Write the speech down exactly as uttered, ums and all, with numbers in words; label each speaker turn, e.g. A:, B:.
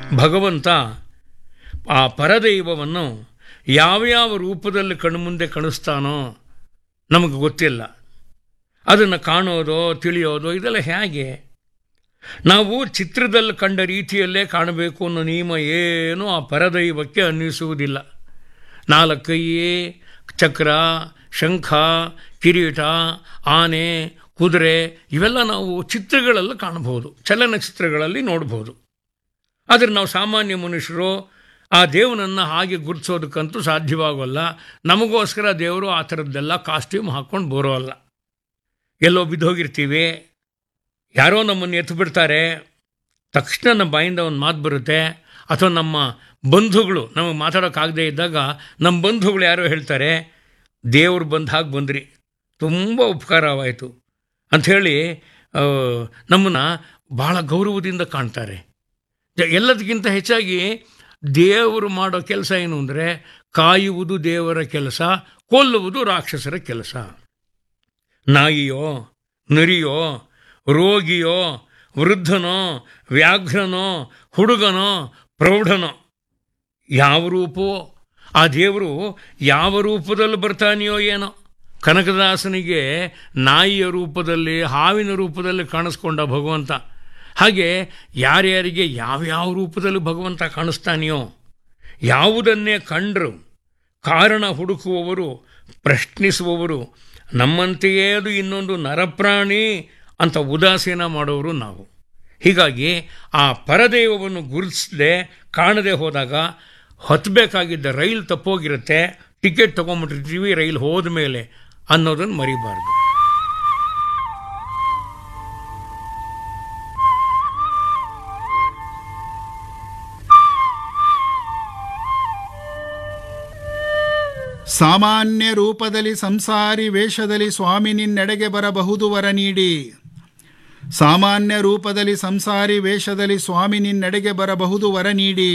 A: ಭಗವಂತ ಆ ಪರದೈವವನ್ನು ಯಾವ್ಯಾವ ರೂಪದಲ್ಲಿ ಕಣ್ಮುಂದೆ ಕಾಣಿಸ್ತಾನೋ ನಮಗೆ ಗೊತ್ತಿಲ್ಲ. ಅದನ್ನು ಕಾಣೋದೋ ತಿಳಿಯೋದೋ ಇದೆಲ್ಲ ಹೇಗೆ? ನಾವು ಚಿತ್ರದಲ್ಲಿ ಕಂಡ ರೀತಿಯಲ್ಲೇ ಕಾಣಬೇಕು ಅನ್ನೋ ನಿಯಮ ಏನೂ ಆ ಪರದೈವಕ್ಕೆ ಅನ್ನಿಸುವುದಿಲ್ಲ. ನಾಲ್ಕೈ, ಚಕ್ರ, ಶಂಖ, ಕಿರೀಟ, ಆನೆ, ಕುದುರೆ ಇವೆಲ್ಲ ನಾವು ಚಿತ್ರಗಳಲ್ಲಿ ಕಾಣಬಹುದು, ಚಲನಚಿತ್ರಗಳಲ್ಲಿ ನೋಡ್ಬೋದು. ಆದರೆ ನಾವು ಸಾಮಾನ್ಯ ಮನುಷ್ಯರು ಆ ದೇವನನ್ನು ಹಾಗೆ ಗುರುತಿಸೋದಕ್ಕಂತೂ ಸಾಧ್ಯವಾಗೋಲ್ಲ. ನಮಗೋಸ್ಕರ ದೇವರು ಆ ಥರದ್ದೆಲ್ಲ ಕಾಸ್ಟ್ಯೂಮ್ ಹಾಕ್ಕೊಂಡು ಬರೋಲ್ಲ. ಎಲ್ಲೋ ಬಿದ್ದೋಗಿರ್ತೀವಿ, ಯಾರೋ ನಮ್ಮನ್ನು ಎತ್ತು ಬಿಡ್ತಾರೆ, ತಕ್ಷಣ ನಮ್ಮ ಬಾಯಿಂದ ಒಂದು ಮಾತು ಬರುತ್ತೆ. ಅಥವಾ ನಮ್ಮ ಬಂಧುಗಳು ನಮಗೆ ಮಾತಾಡೋಕ್ಕಾಗದೇ ಇದ್ದಾಗ ನಮ್ಮ ಬಂಧುಗಳು ಯಾರೋ ಹೇಳ್ತಾರೆ, ದೇವ್ರು ಬಂದು ಹಾಗೆ ಬಂದ್ರಿ, ತುಂಬ ಉಪಕಾರವಾಯಿತು ಅಂಥೇಳಿ ನಮ್ಮನ್ನು ಭಾಳ ಗೌರವದಿಂದ ಕಾಣ್ತಾರೆ. ಎಲ್ಲದಕ್ಕಿಂತ ಹೆಚ್ಚಾಗಿ ದೇವರು ಮಾಡೋ ಕೆಲಸ ಏನು ಅಂದರೆ, ಕಾಯುವುದು ದೇವರ ಕೆಲಸ, ಕೊಲ್ಲುವುದು ರಾಕ್ಷಸರ ಕೆಲಸ. ನಾಯಿಯೋ, ನರಿಯೋ, ರೋಗಿಯೋ, ವೃದ್ಧನೋ, ವ್ಯಾಘ್ರನೋ, ಹುಡುಗನೋ, ಪ್ರೌಢನೋ, ಯಾವ ರೂಪೋ ಆ ದೇವರು ಯಾವ ರೂಪದಲ್ಲಿ ಬರ್ತಾನೆಯೋ ಏನೋ. ಕನಕದಾಸನಿಗೆ ನಾಯಿಯ ರೂಪದಲ್ಲಿ, ಹಾವಿನ ರೂಪದಲ್ಲಿ ಕಾಣಿಸ್ಕೊಂಡ ಭಗವಂತ. ಹಾಗೆ ಯಾರ್ಯಾರಿಗೆ ಯಾವ್ಯಾವ ರೂಪದಲ್ಲಿ ಭಗವಂತ ಕಾಣಿಸ್ತಾನೆಯೋ, ಯಾವುದನ್ನೇ ಕಂಡರು ಕಾರಣ ಹುಡುಕುವವರು, ಪ್ರಶ್ನಿಸುವವರು, ನಮ್ಮಂತೆಯೇ ಅದು ಇನ್ನೊಂದು ನರಪ್ರಾಣಿ ಅಂತ ಉದಾಸೀನ ಮಾಡೋರು ನಾವು. ಹೀಗಾಗಿ ಆ ಪರದೈವವನ್ನು ಗುರುತಿಸದೆ ಕಾಣದೆ ಹೋದಾಗ ಹತ್ತಬೇಕಾಗಿದ್ದ ರೈಲು ತಪ್ಪೋಗಿರುತ್ತೆ, ಟಿಕೆಟ್ ತೊಗೊಂಬಿಟ್ಟಿರ್ತೀವಿ ರೈಲು ಹೋದ ಮೇಲೆ ಅನ್ನೋದನ್ನು ಮರಿಬಾರ್ದು.
B: ಸಾಮಾನ್ಯ ರೂಪದಲ್ಲಿ ಸಂಸಾರಿ ವೇಷದಲ್ಲಿ ಸ್ವಾಮಿ ನಿನ್ನೆಡೆಗೆ ಬರಬಹುದು ವರ ನೀಡಿ. ಸಾಮಾನ್ಯ ರೂಪದಲ್ಲಿ ಸಂಸಾರಿ ವೇಷದಲ್ಲಿ ಸ್ವಾಮಿ ನಿನ್ನೆಡೆಗೆ ಬರಬಹುದು ವರ ನೀಡಿ.